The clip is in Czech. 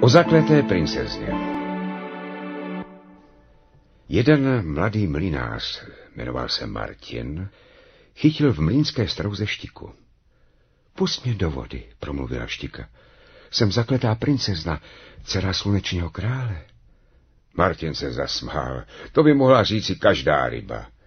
O zakleté princezně. Jeden mladý mlynář, jmenoval se Martin, chytil v mlýnské strouze štiku. Pusť mě do vody, promluvila štika. Jsem zakletá princezna, dcera slunečního krále. Martin se zasmál. To by mohla říci každá ryba.